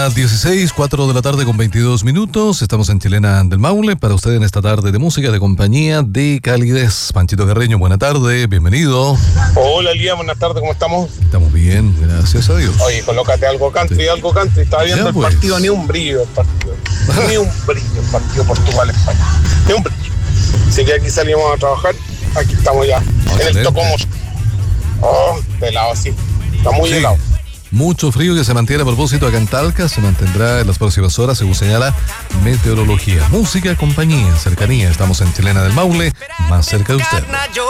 hora 16, 4 de la tarde con 22 minutos. Estamos en Chilena del Maule para usted en esta tarde de música, de compañía, de calidez. Panchito Carreño, buena tarde, bienvenido. Hola, Lía, buenas tardes, ¿cómo estamos? Estamos bien, gracias a Dios. Oye, colócate algo country, sí. Algo country. Estaba viendo el partido, ni un brillo el partido. Ni un brillo el partido Portugal-España. Ni un brillo. Así que aquí salimos a trabajar, aquí estamos ya, en el Tocomos. Oh, helado así, está muy helado. Mucho frío que se mantiene a propósito acá en Talca, se mantendrá en las próximas horas, según señala Meteorología. Música, compañía, cercanía. Estamos en Chilena del Maule, más cerca de usted.